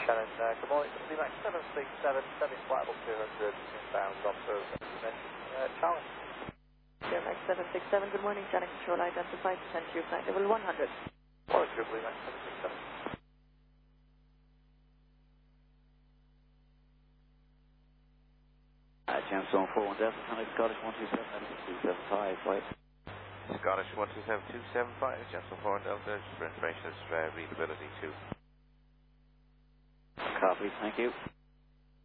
Shannon, good morning. It's Max 767, sending flight level 200 inbound on to Charles. Sure, Max 767, good morning. Shannon Control, identified, send to flight level 100. Morning, Jubilee, Max 767. Gemstone 41 Delta, Sonic Scottish 127, 275, flight. Scottish 127-275, Gemstone 41 Delta, for information is readability 2. Copy, thank you.